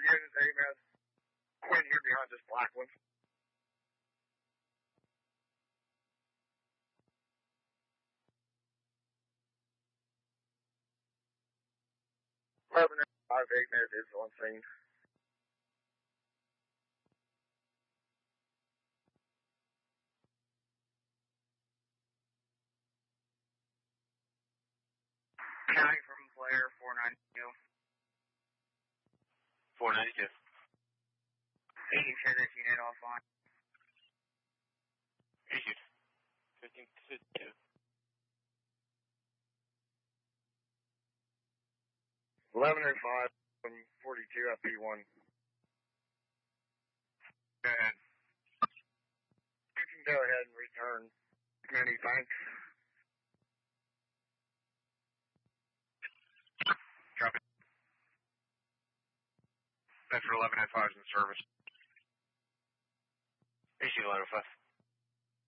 Hey, man. Quinn here behind this black one. Urban 58 minutes is on scene. County from player 492. 492. 18 Cheddar unit offline. Issued. 15-2. 1105 from 42 FP1. Go ahead. You can go ahead and return. Many thanks. Drop it. That's for 1105 in service. Issued 1105.